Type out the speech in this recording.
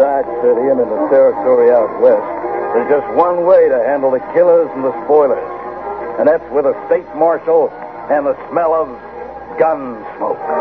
Dodge City and in the territory out west, there's just one way to handle the killers and the spoilers. And that's with a state marshal and the smell of gun smoke.